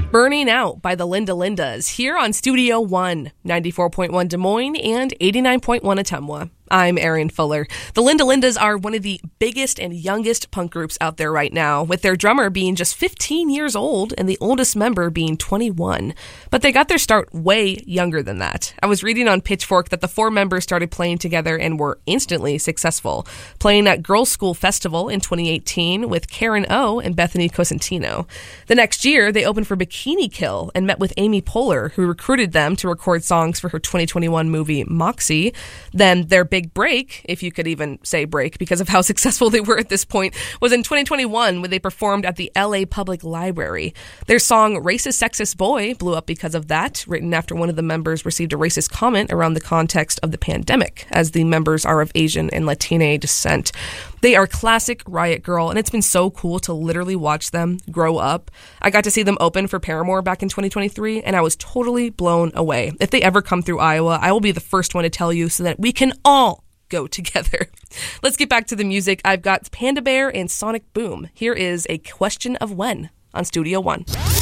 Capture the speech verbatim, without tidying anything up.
Burning Out by the Linda Lindas here on Studio One, ninety-four point one Des Moines and eighty-nine point one Ottumwa. I'm Erin Fuller. The Linda Lindas are one of the biggest and youngest punk groups out there right now, with their drummer being just fifteen years old and the oldest member being twenty-one. But they got their start way younger than that. I was reading on Pitchfork that the four members started playing together and were instantly successful, playing at Girls' School Festival in twenty eighteen with Karen O and Bethany Cosentino. The next year, they opened for Bikini Kill and met with Amy Poehler, who recruited them to record songs for her twenty twenty-one movie Moxie. Then their big break, if you could even say break because of how successful they were at this point, was in twenty twenty-one when they performed at the L A Public Library. Their song Racist Sexist Boy blew up because of that, written after one of the members received a racist comment around the context of the pandemic, as the members are of Asian and Latina descent. They are classic Riot Girl, and it's been so cool to literally watch them grow up. I got to see them open for Paramore back in twenty twenty-three, and I was totally blown away. If they ever come through Iowa, I will be the first one to tell you so that we can all go together. Let's get back to the music. I've got Panda Bear and Sonic Boom. Here is A Question of When on Studio One.